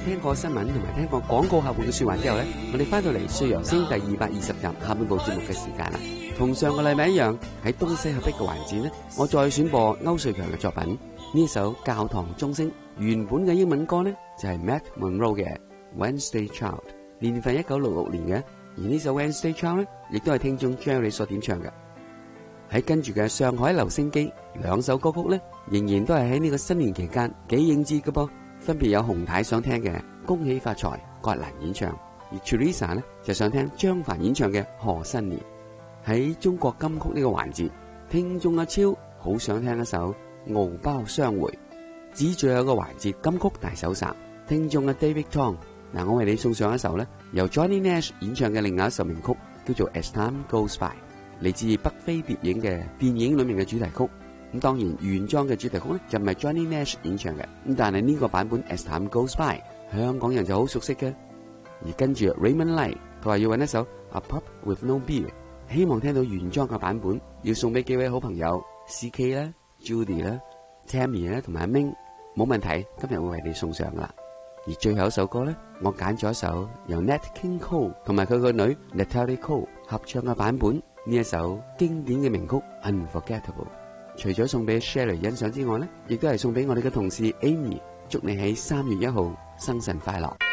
聽過新聞同埋聽過廣告客戶嘅說話之後呢，我哋翻到嚟《歲遊星》第220集下半部節目嘅時間啦。同上個禮拜一樣，喺東西合璧嘅環節呢，我再選播歐瑞強嘅作品呢首《教堂鐘聲》。原本嘅英文歌呢，就係 Matt Monro 嘅 Wednesday Child， 年份1966年嘅。而呢首 Wednesday Child 呢，亦都係聽眾 Jerry 所點唱嘅。喺跟住嘅上海留聲機兩首歌曲呢，仍然都係喺呢個新年期間幾應節嘅噃。分別有洪太想聽嘅恭喜發財葛蘭演唱，而 Teresa 呢就想聽張凡演唱嘅賀新年。喺中國金曲呢個環節，聽眾阿超好想聽一首敖包相會。至最後一個環節金曲大搜查，聽眾阿 David Tong， 我為你送上一首呢由 Johnny Nash 演唱嘅另外一首名曲，叫做 As Time Goes By， 嚟自北非諜影嘅電影裏面嘅主題曲。咁當然原裝嘅主題曲咧就唔係 Johnny Nash 演唱嘅，咁但係呢個版本 As Time Goes By 香港人就好熟悉嘅。而跟住 Raymond Lai 佢話要揾一首 A Pub With No Beer， 希望聽到原裝嘅版本，要送俾幾位好朋友 CK 啦、Judy 啦、Tammy 啦同埋阿 Ming， 冇問題，今日會為你送上噶啦。而最後一首歌咧，我揀咗一首由 Nat King Cole 同埋佢個女 Natalie Cole 合唱嘅版本，呢一首經典嘅名曲 Unforgettable。除咗送俾 Sherry 欣賞之外呢，亦都係送俾我哋嘅同事 Amy， 祝你喺3月1號生辰快樂。